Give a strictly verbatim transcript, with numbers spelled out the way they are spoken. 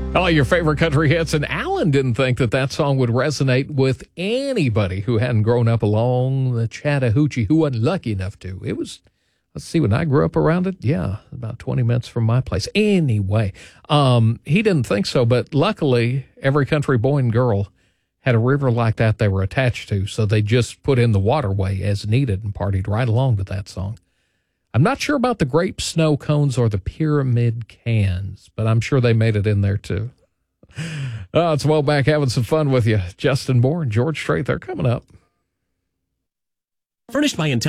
All your favorite country hits, and Alan didn't think that that song would resonate with anybody who hadn't grown up along the Chattahoochee, who wasn't lucky enough to. It was, let's see, when I grew up around it, yeah, about twenty minutes from my place. Anyway, um, he didn't think so, but luckily, every country boy and girl had a river like that they were attached to, so they just put in the waterway as needed and partied right along to that song. I'm not sure about the grape snow cones or the pyramid cans, but I'm sure they made it in there too. Oh, it's well back having some fun with you. Justin Moore and George Strait, they're coming up. Furnished by Intelligent.